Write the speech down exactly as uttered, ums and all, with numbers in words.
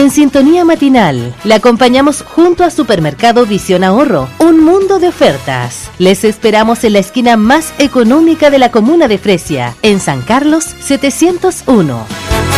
En Sintonía Matinal, le acompañamos junto a Supermercado Visión Ahorro, un mundo de ofertas. Les esperamos en la esquina más económica de la comuna de Fresia, en San Carlos setecientos uno.